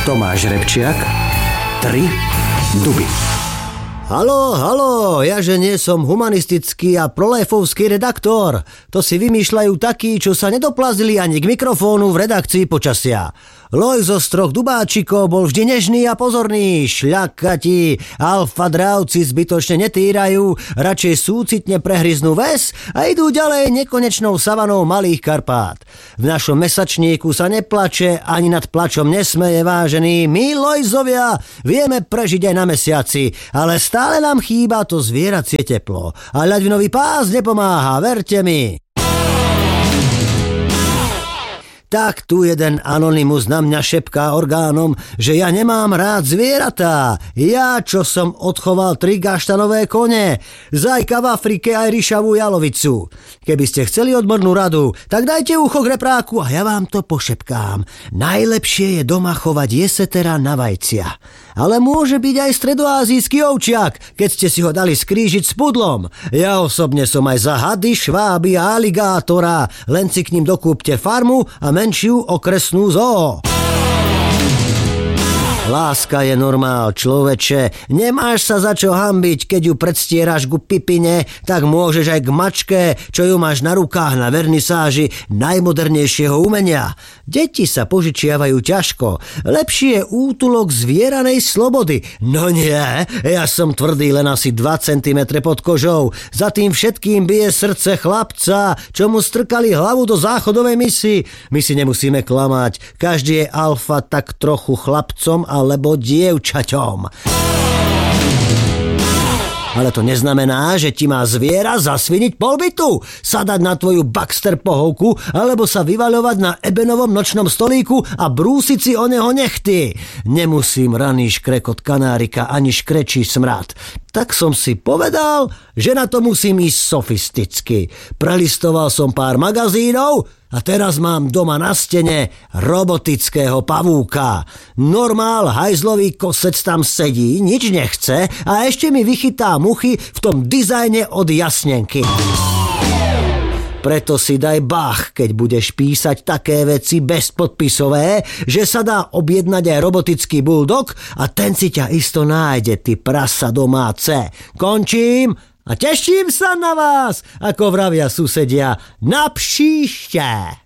Tomáš Repčiak, 3 duby. Haló, jaže nie som humanistický a prolejfovský redaktor. To si vymýšľajú takí, čo sa nedoplazili ani k mikrofónu v redakcii počasia. Loj zo 3 dubáčikov bol vždy nežný a pozorný. Šľakati, alfa dravci zbytočne netýrajú, radšej súcitne prehryznú ves a idú ďalej nekonečnou savanou malých Karpát. V našom mesačníku sa neplače, ani nad plačom nesmeje, vážený. My, Lojzovia, vieme prežiť aj na mesiaci, ale stále nám chýba to zvieracie teplo. A ľadvinový pás nepomáha, verte mi. Tak tu jeden anonymus na mňa šepká orgánom, že ja nemám rád zvieratá. Ja, čo som odchoval 3 gaštanové kone, zajka v Afrike aj ryšavú jalovicu. Keby ste chceli odbornú radu, tak dajte ucho k repráku a ja vám to pošepkám. Najlepšie je doma chovať jesetera na vajcia. Ale môže byť aj stredoázijský ovčiak, keď ste si ho dali skrížiť s pudlom. Ja osobne som aj za hady, šváby a aligátora, len si k ním dokúpte farmu a menšiu okresnú zoo. Láska je normál, človeče. Nemáš sa za čo hanbiť, keď ju predstieraš ku Pipine, tak môžeš aj k mačke, čo ju máš na rukách na vernisáži najmodernejšieho umenia. Deti sa požičiavajú ťažko. Lepší je útulok zvieranej slobody. No nie, ja som tvrdý len asi 2 cm pod kožou. Za tým všetkým bije srdce chlapca, čo mu strkali hlavu do záchodovej misy. My si nemusíme klamať. Každý je alfa tak trochu chlapcom alebo dievčaťom. Ale to neznamená, že ti má zviera zasviniť polbytu, sadať na tvoju Baxter pohovku alebo sa vyvaľovať na ebenovom nočnom stolíku a brúsiť si o neho nechty. Nemusím raný škrekot kanárika ani škrečí smrad. Tak som si povedal, že na to musím ísť sofisticky. Prelistoval som pár magazínov a teraz mám doma na stene robotického pavúka. Normál hajzlový kosec tam sedí, nič nechce a ešte mi vychytá muchy v tom dizajne od Jasnenky. Preto si daj bach, keď budeš písať také veci bezpodpisové, že sa dá objednať aj robotický buldog a ten si ťa isto nájde, ty prasa domáce. Končím a teším sa na vás, ako vravia susedia, na příště.